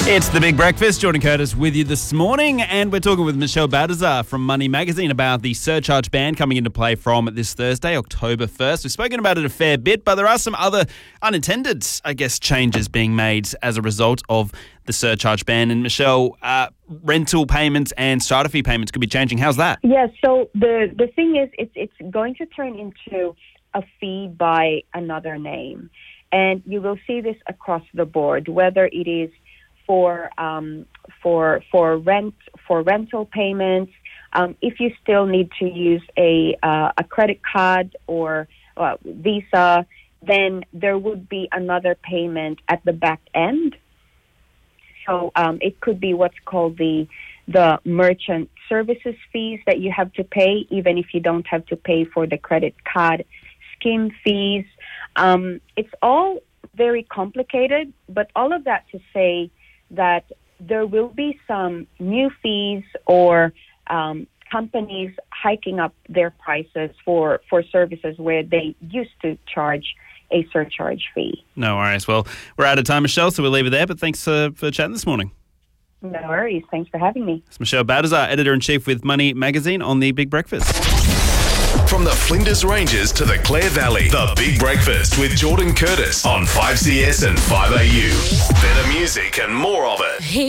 It's The Big Breakfast. Jordan Curtis with you this morning, and we're talking with Michelle Baldassar from Money Magazine about the surcharge ban coming into play from this Thursday, October 1st. We've spoken about it a fair bit, but there are some other unintended, changes being made as a result of the surcharge ban. And Michelle, rental payments and starter fee payments could be changing. How's that? Yeah, so the thing is, it's going to turn into a fee by another name. And you will see this across the board, whether it is for rental payments. If you still need to use a credit card or Visa, then there would be another payment at the back end. So it could be what's called the merchant services fees that you have to pay, even if you don't have to pay for the credit card scheme fees. It's all very complicated, but all of that to say that there will be some new fees or companies hiking up their prices for services where they used to charge a surcharge fee. No worries. Well, we're out of time, Michelle, so we'll leave it there, but thanks for chatting this morning. No worries. Thanks for having me. It's Michelle Baldassar, Editor-in-Chief with Money Magazine on The Big Breakfast. From the Flinders Ranges to the Clare Valley, The Big Breakfast with Jordan Curtis on 5CS and 5AU. Better music and more of it.